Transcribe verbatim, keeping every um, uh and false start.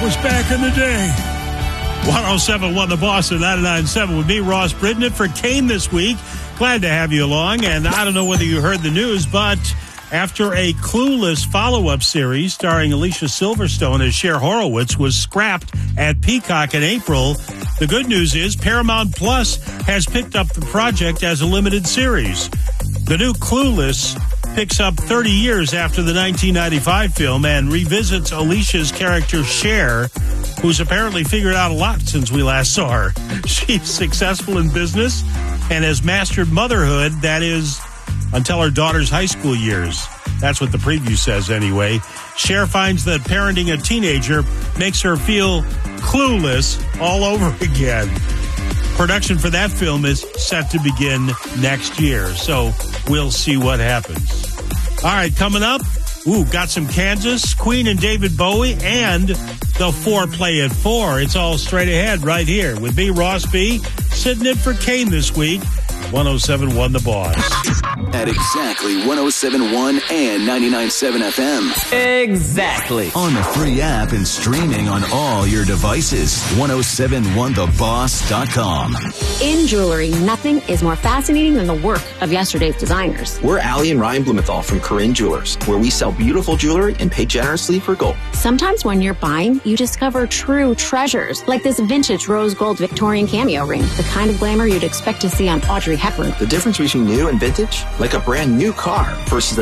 was back in the day. one oh seven point one The Boss at ninety-nine point seven with me, Ross Britton, for Kane this week. Glad to have you along. And I don't know whether you heard the news, but after a Clueless follow-up series starring Alicia Silverstone as Cher Horowitz was scrapped at Peacock in April, the good news is Paramount Plus has picked up the project as a limited series. The new Clueless picks up thirty years after the nineteen ninety-five film and revisits Alicia's character Cher, who's apparently figured out a lot since we last saw her. She's successful in business and has mastered motherhood, that is, until her daughter's high school years. That's what the preview says anyway. Cher finds that parenting a teenager makes her feel clueless all over again. Production for that film is set to begin next year, so we'll see what happens. All right, coming up, ooh, got some Kansas, Queen and David Bowie, and the foreplay at four. It's all straight ahead right here with me, Ross B., sitting in for Kane this week. one oh seven point one The Boss. At exactly one oh seven point one and ninety-nine point seven F M. Exactly. On the free app and streaming on all your devices. ten seventy-one the boss dot com. In jewelry, nothing is more fascinating than the work of yesterday's designers. We're Allie and Ryan Blumenthal from Corinne Jewelers, where we sell beautiful jewelry and pay generously for gold. Sometimes when you're buying, you discover true treasures, like this vintage rose gold Victorian cameo ring, the kind of glamour you'd expect to see on Audrey Hepburn. The difference between new and vintage? Like a brand new car versus